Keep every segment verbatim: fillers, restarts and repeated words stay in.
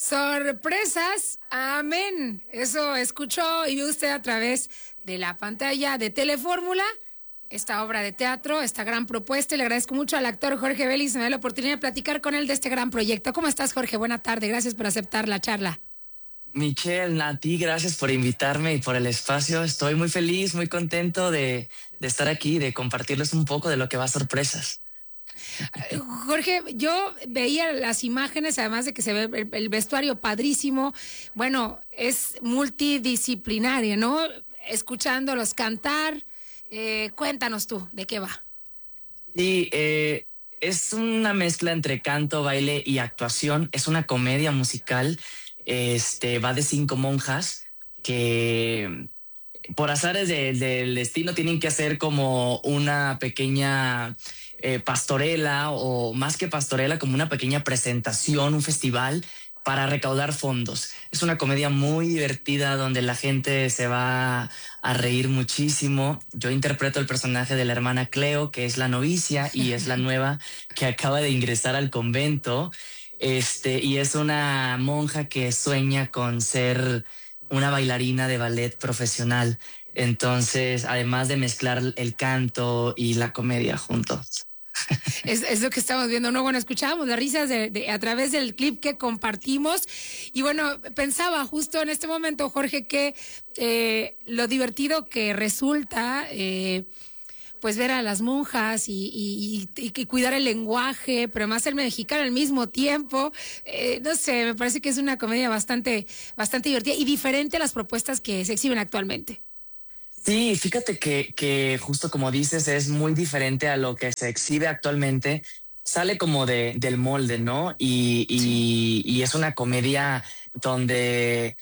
Sorpresas, amén. Eso escuchó y vio usted a través de la pantalla de Telefórmula, esta obra de teatro, esta gran propuesta. Y le agradezco mucho al actor Jorge Vélez, me da la oportunidad de platicar con él de este gran proyecto. ¿Cómo estás, Jorge? Buena tarde, gracias por aceptar la charla. Michelle, a ti, gracias por invitarme y por el espacio. Estoy muy feliz, muy contento de, de estar aquí, de compartirles un poco de lo que va a Sorpresas. Jorge, yo veía las imágenes, además de que se ve el, el vestuario padrísimo. Bueno, es multidisciplinario, ¿no? Escuchándolos cantar. Eh, cuéntanos tú, ¿de qué va? Sí, eh, es una mezcla entre canto, baile y actuación. Es una comedia musical. Este va de cinco monjas que por azares de, del destino tienen que hacer como una pequeña eh, pastorela, o más que pastorela, como una pequeña presentación, un festival para recaudar fondos. Es una comedia muy divertida donde la gente se va a reír muchísimo. Yo interpreto el personaje de la hermana Cleo, que es la novicia y es la nueva que acaba de ingresar al convento. Este, y es una monja que sueña con ser una bailarina de ballet profesional. Entonces, además de mezclar el canto y la comedia juntos. Es, es lo que estamos viendo, ¿no? Bueno, escuchábamos las risas de, de, a través del clip que compartimos. Y bueno, pensaba justo en este momento, Jorge, que eh, lo divertido que resulta... Eh, pues ver a las monjas y, y, y, y cuidar el lenguaje, pero más el mexicano al mismo tiempo. Eh, no sé, me parece que es una comedia bastante, bastante divertida y diferente a las propuestas que se exhiben actualmente. Sí, fíjate que, que justo como dices, es muy diferente a lo que se exhibe actualmente. Sale como de, del molde, ¿no? Y, y, sí. y es una comedia donde...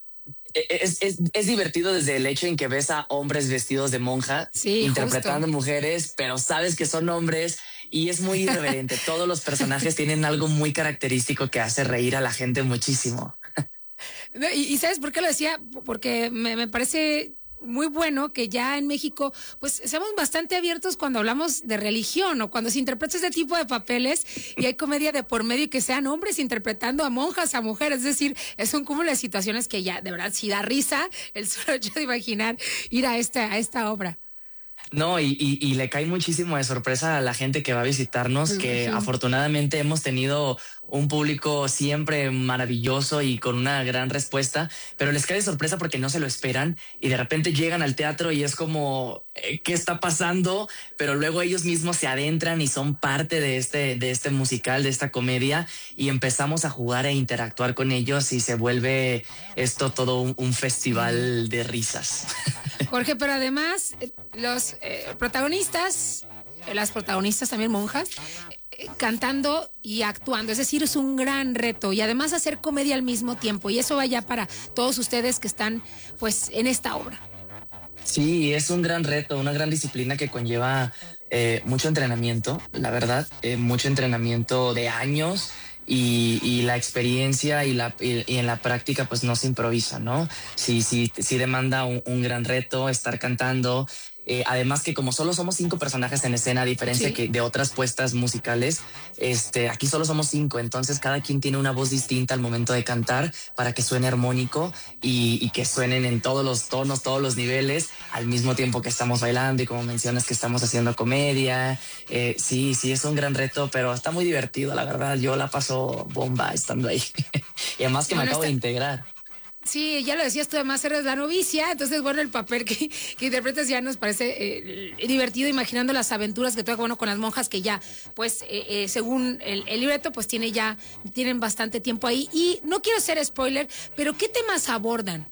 Es, es, es divertido desde el hecho en que ves a hombres vestidos de monja, sí, interpretando justo. Mujeres, pero sabes que son hombres y es muy irreverente. Todos los personajes tienen algo muy característico que hace reír a la gente muchísimo. ¿Y, y sabes por qué lo decía? Porque me, me parece... muy bueno que ya en México pues seamos bastante abiertos cuando hablamos de religión o cuando se interpreta ese tipo de papeles y hay comedia de por medio y que sean hombres interpretando a monjas, a mujeres. Es decir, es un cúmulo de situaciones que ya de verdad sí da risa el solo hecho de imaginar ir a esta, a esta obra. No, y, y, y le cae muchísimo de sorpresa a la gente que va a visitarnos, que sí. Afortunadamente hemos tenido un público siempre maravilloso y con una gran respuesta, pero les cae de sorpresa porque no se lo esperan y de repente llegan al teatro y es como, eh, ¿qué está pasando? Pero luego ellos mismos se adentran y son parte de este, de este musical, de esta comedia, y empezamos a jugar e interactuar con ellos y se vuelve esto todo un, un festival de risas. Jorge, pero además los eh, protagonistas, las protagonistas también monjas, eh, cantando y actuando, es decir, es un gran reto y además hacer comedia al mismo tiempo, y eso va ya para todos ustedes que están pues en esta obra. Sí, es un gran reto, una gran disciplina que conlleva eh, mucho entrenamiento, la verdad, eh, mucho entrenamiento de años. Y, y la experiencia y, la, y, y en la práctica pues no se improvisa, ¿no? Sí, sí, sí demanda un, un gran reto estar cantando. Eh, además que como solo somos cinco personajes en escena, a diferencia sí. que de otras puestas musicales, este, aquí solo somos cinco, entonces cada quien tiene una voz distinta al momento de cantar para que suene armónico y, y que suenen en todos los tonos, todos los niveles, al mismo tiempo que estamos bailando y como mencionas que estamos haciendo comedia. Eh, sí, sí, es un gran reto, pero está muy divertido, la verdad. Yo la paso bomba estando ahí. Y además que bueno, me acabo está... de integrar. Sí, ya lo decías tú, además eres la novicia, entonces bueno, el papel que, que interpretas ya nos parece eh, divertido, imaginando las aventuras que toca, bueno, con las monjas que ya, pues, eh, eh, según el, el libreto, pues tiene ya, tienen bastante tiempo ahí. Y no quiero ser spoiler, pero ¿qué temas abordan?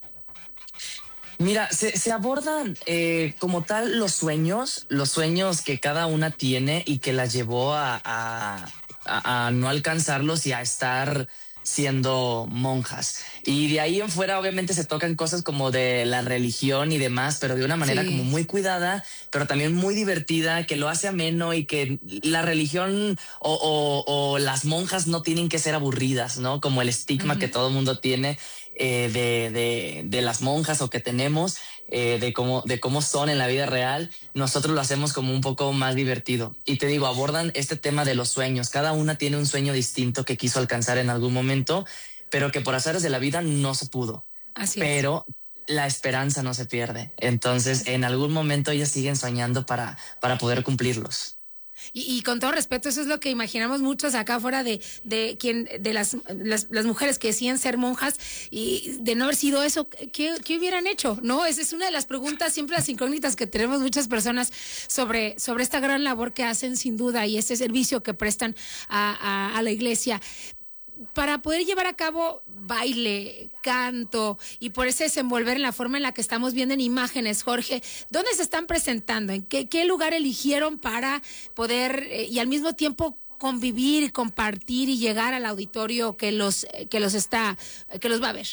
Mira, se, se abordan eh, como tal los sueños, los sueños que cada una tiene y que las llevó a, a, a, a no alcanzarlos y a estar siendo monjas. Y de ahí en fuera obviamente se tocan cosas como de la religión y demás, pero de una manera sí. como muy cuidada, pero también muy divertida, que lo hace ameno y que la religión o, o, o las monjas no tienen que ser aburridas, ¿no? Como el estigma uh-huh. que todo el mundo tiene eh, de, de, de las monjas o que tenemos, eh, de cómo, de cómo son en la vida real. Nosotros lo hacemos como un poco más divertido. Y te digo, abordan este tema de los sueños. Cada una tiene un sueño distinto que quiso alcanzar en algún momento, pero que por azares de la vida no se pudo. Así pero es. La esperanza no se pierde. Entonces, en algún momento ellas siguen soñando para, para poder cumplirlos. Y, y con todo respeto, eso es lo que imaginamos muchos acá afuera de, de quien, de las, las, las mujeres que decían ser monjas, y de no haber sido eso, ¿qué, qué hubieran hecho? No, esa es una de las preguntas, siempre las incógnitas que tenemos muchas personas sobre, sobre esta gran labor que hacen, sin duda, y este servicio que prestan a, a, a la iglesia. Para poder llevar a cabo baile, canto y por ese desenvolver en la forma en la que estamos viendo en imágenes, Jorge, ¿dónde se están presentando? ¿En qué, qué lugar eligieron para poder eh, y al mismo tiempo convivir, compartir y llegar al auditorio que los que los está que los va a ver?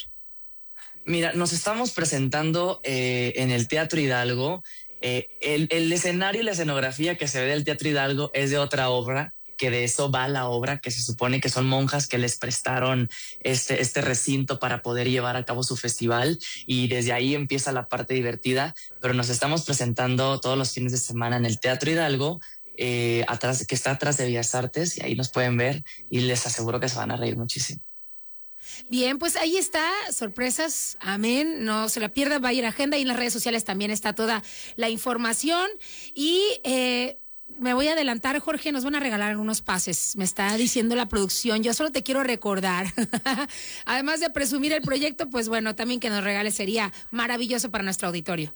Mira, nos estamos presentando eh, en el Teatro Hidalgo. Eh, el, el escenario y la escenografía que se ve del Teatro Hidalgo es de otra obra, que de eso va la obra, que se supone que son monjas que les prestaron este, este recinto para poder llevar a cabo su festival, y desde ahí empieza la parte divertida, pero nos estamos presentando todos los fines de semana en el Teatro Hidalgo, eh, atrás, que está atrás de Bellas Artes, y ahí nos pueden ver y les aseguro que se van a reír muchísimo. Bien, pues ahí está, sorpresas, amén, no se la pierda, vaya a la agenda y en las redes sociales también está toda la información y... Eh, me voy a adelantar, Jorge, nos van a regalar unos pases, me está diciendo la producción, yo solo te quiero recordar, además de presumir el proyecto, pues bueno, también que nos regales sería maravilloso para nuestro auditorio.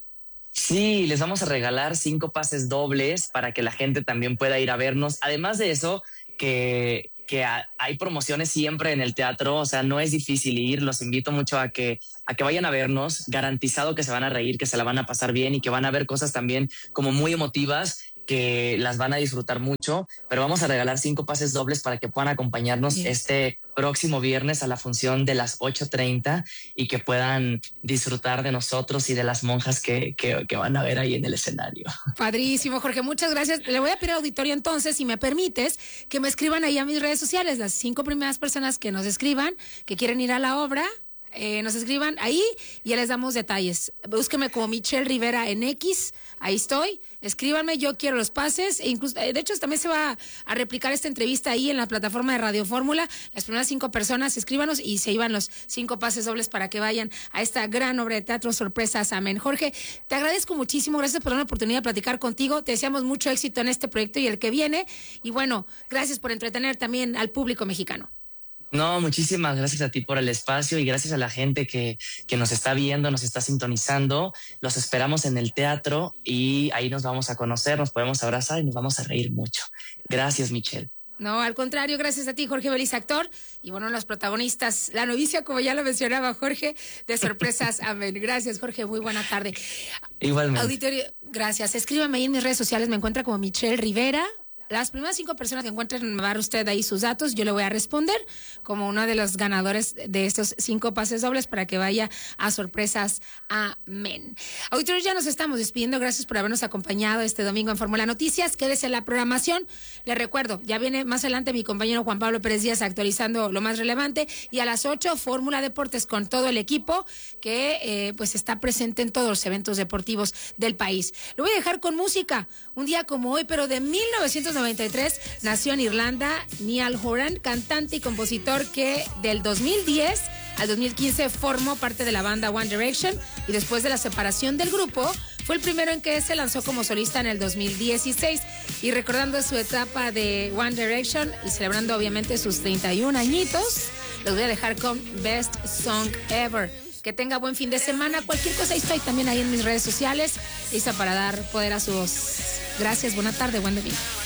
Sí, les vamos a regalar cinco pases dobles para que la gente también pueda ir a vernos, además de eso, que... que hay promociones siempre en el teatro, o sea, no es difícil ir, los invito mucho a que, a que vayan a vernos, garantizado que se van a reír, que se la van a pasar bien y que van a ver cosas también como muy emotivas, que las van a disfrutar mucho, pero vamos a regalar cinco pases dobles para que puedan acompañarnos sí. este próximo viernes a la función de las ocho treinta y que puedan disfrutar de nosotros y de las monjas que, que, que van a ver ahí en el escenario. Padrísimo, Jorge, muchas gracias. Le voy a pedir al auditorio entonces, si me permites, que me escriban ahí a mis redes sociales, las cinco primeras personas que nos escriban, que quieren ir a la obra, Eh, nos escriban ahí y ya les damos detalles. Búsqueme como Michelle Rivera en X, ahí estoy, escríbanme, yo quiero los pases, e incluso, de hecho también se va a replicar esta entrevista ahí en la plataforma de Radio Fórmula, las primeras cinco personas, escríbanos y se iban los cinco pases dobles para que vayan a esta gran obra de teatro, Sorpresas, amén. Jorge, te agradezco muchísimo, gracias por la oportunidad de platicar contigo, te deseamos mucho éxito en este proyecto y el que viene, y bueno, gracias por entretener también al público mexicano. No, muchísimas gracias a ti por el espacio y gracias a la gente que, que nos está viendo, nos está sintonizando. Los esperamos en el teatro y ahí nos vamos a conocer, nos podemos abrazar y nos vamos a reír mucho. Gracias, Michelle. No, al contrario, gracias a ti, Jorge Belis, actor. Y bueno, los protagonistas, la novicia, como ya lo mencionaba Jorge, de Sorpresas, amén. Gracias, Jorge, muy buena tarde. Igualmente. Auditorio, gracias. Escríbame ahí en mis redes sociales, me encuentra como Michelle Rivera. Las primeras cinco personas que encuentren, me va a dar usted ahí sus datos, yo le voy a responder como uno de los ganadores de estos cinco pases dobles para que vaya a Sorpresas, amén. Auditores, ya nos estamos despidiendo, gracias por habernos acompañado este domingo en Fórmula Noticias, quédese en la programación, les recuerdo, ya viene más adelante mi compañero Juan Pablo Pérez Díaz actualizando lo más relevante, y a las ocho, Fórmula Deportes con todo el equipo que eh, pues está presente en todos los eventos deportivos del país. Lo voy a dejar con música, un día como hoy, pero de mil novecientos noventa y tres, nació en Irlanda Niall Horan, cantante y compositor que del dos mil diez al dos mil quince formó parte de la banda One Direction, y después de la separación del grupo fue el primero en que se lanzó como solista en el dos mil dieciséis. Y recordando su etapa de One Direction y celebrando obviamente sus treinta y un añitos, los voy a dejar con Best Song Ever. Que tenga buen fin de semana. Cualquier cosa, estoy también ahí en mis redes sociales, lista para dar poder a su voz. Gracias, buena tarde, buen domingo.